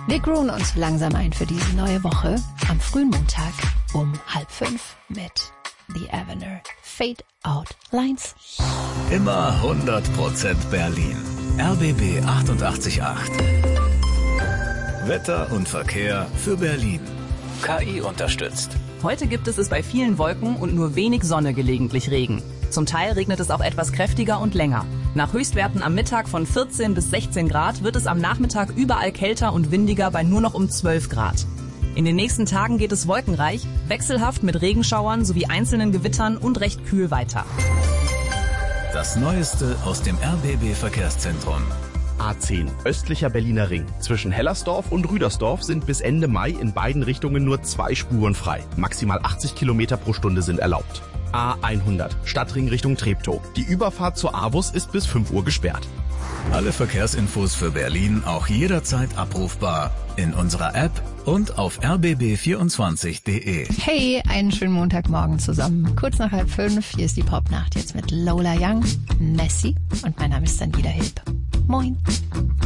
Wir grooven uns langsam ein für diese neue Woche am frühen Montag um 4:30 mit The Avener Fade Out Lines. Immer 100% Berlin. RBB 88.8. Wetter und Verkehr für Berlin. KI unterstützt. Heute gibt es bei vielen Wolken und nur wenig Sonne, gelegentlich Regen. Zum Teil regnet es auch etwas kräftiger und länger. Nach Höchstwerten am Mittag von 14 bis 16 Grad wird es am Nachmittag überall kälter und windiger bei nur noch um 12 Grad. In den nächsten Tagen geht es wolkenreich, wechselhaft mit Regenschauern sowie einzelnen Gewittern und recht kühl weiter. Das Neueste aus dem RBB-Verkehrszentrum. A10, östlicher Berliner Ring. Zwischen Hellersdorf und Rüdersdorf sind bis Ende Mai in beiden Richtungen nur 2 Spuren frei. Maximal 80 Kilometer pro Stunde sind erlaubt. A100, Stadtring Richtung Treptow. Die Überfahrt zur AWUS ist bis 5 Uhr gesperrt. Alle Verkehrsinfos für Berlin auch jederzeit abrufbar in unserer App und auf rbb24.de. Hey, einen schönen Montagmorgen zusammen. Kurz nach 4:30, hier ist die Popnacht jetzt mit Lola Young, Messi und mein Name ist Daniela Hilb. Moin.